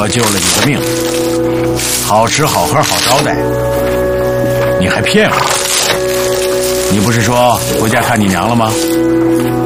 我救了你的命，好吃好喝好招待，你还骗我？你不是说回家看你娘了吗？